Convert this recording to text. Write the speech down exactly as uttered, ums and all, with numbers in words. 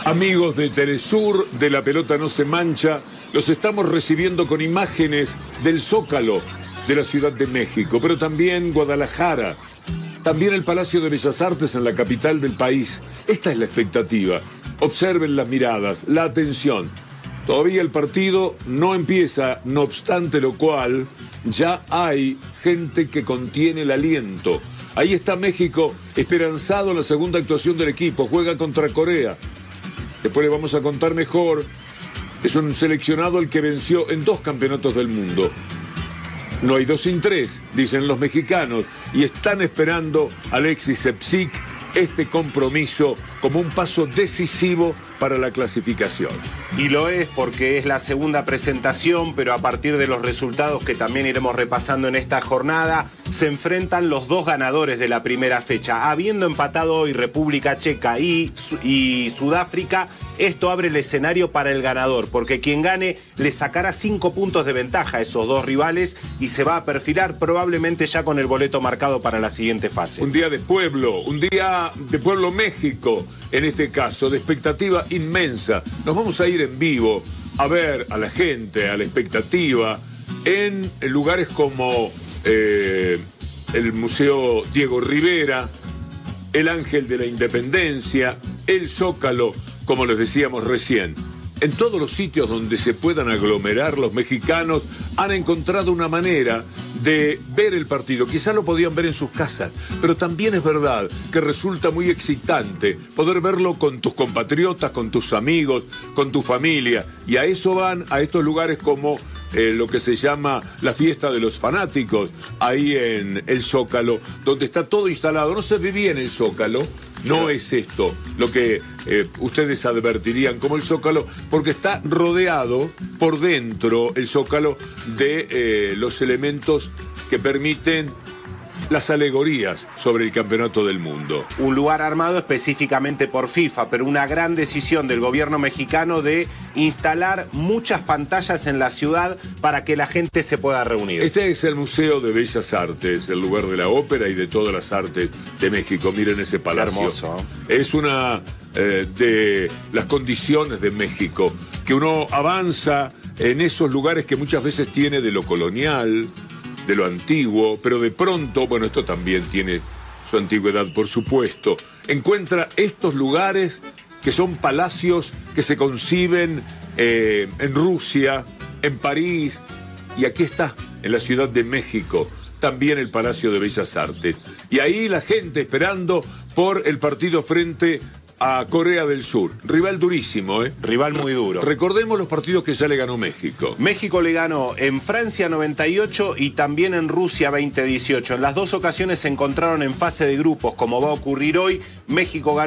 Amigos de Telesur, de La Pelota No Se Mancha, los estamos recibiendo con imágenes del Zócalo de la Ciudad de México, pero también Guadalajara, también el Palacio de Bellas Artes en la capital del país. Esta es la expectativa. Observen las miradas, la atención. Todavía el partido no empieza, no obstante lo cual, ya hay gente que contiene el aliento. Ahí está México, esperanzado en la segunda actuación del equipo, juega contra Corea. Después le vamos a contar mejor. Es un seleccionado el que venció en dos campeonatos del mundo. No hay dos sin tres, dicen los mexicanos, y están esperando a Alexis Sepsik este compromiso como un paso decisivo para la clasificación. Y lo es porque es la segunda presentación, pero a partir de los resultados que también iremos repasando en esta jornada, se enfrentan los dos ganadores de la primera fecha. Habiendo empatado hoy República Checa y, y Sudáfrica, esto abre el escenario para el ganador, porque quien gane le sacará cinco puntos de ventaja a esos dos rivales y se va a perfilar probablemente ya con el boleto marcado para la siguiente fase. Un día de pueblo, un día de Pueblo México, en este caso, de expectativa inmensa. Nos vamos a ir en vivo a ver a la gente, a la expectativa, en lugares como eh, el Museo Diego Rivera, el Ángel de la Independencia, el Zócalo, como les decíamos recién. En todos los sitios donde se puedan aglomerar los mexicanos han encontrado una manera de ver el partido. Quizás lo podían ver en sus casas, pero también es verdad que resulta muy excitante poder verlo con tus compatriotas, con tus amigos, con tu familia. Y a eso van a estos lugares como eh, lo que se llama la fiesta de los fanáticos, ahí en el Zócalo, donde está todo instalado. No se vivía en el Zócalo. No es esto lo que eh, ustedes advertirían como el Zócalo, porque está rodeado por dentro el Zócalo de eh, los elementos que permiten las alegorías sobre el campeonato del mundo. Un lugar armado específicamente por FIFA, pero una gran decisión del gobierno mexicano de instalar muchas pantallas en la ciudad para que la gente se pueda reunir. Este es el Museo de Bellas Artes, el lugar de la ópera y de todas las artes de México. Miren ese palacio. Qué hermoso. Es una eh, de las condiciones de México, que uno avanza en esos lugares que muchas veces tiene de lo colonial, de lo antiguo, pero de pronto, bueno, esto también tiene su antigüedad, por supuesto, encuentra estos lugares que son palacios que se conciben eh, en Rusia, en París, y aquí está, en la Ciudad de México, también el Palacio de Bellas Artes. Y ahí la gente esperando por el partido frente a Corea del Sur. Rival durísimo, ¿eh? Rival muy duro. Recordemos los partidos que ya le ganó México. México le ganó en Francia noventa y ocho y también en Rusia veinte dieciocho. En las dos ocasiones se encontraron en fase de grupos, como va a ocurrir hoy. México ganó